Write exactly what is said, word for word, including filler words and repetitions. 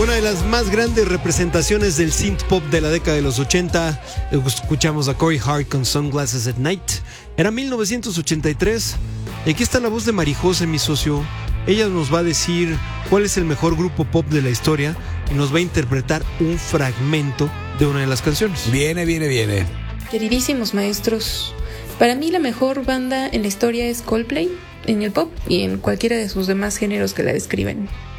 Una de las más grandes representaciones del synth pop de la década de los ochenta. Escuchamos a Corey Hart con Sunglasses at Night. Era mil novecientos ochenta y tres. Y aquí está la voz de Marijose, mi socio. Ella nos va a decir cuál es el mejor grupo pop de la historia y nos va a interpretar un fragmento de una de las canciones. Viene, viene, viene. Queridísimos maestros, para mí la mejor banda en la historia es Coldplay, en el pop y en cualquiera de sus demás géneros que la describen.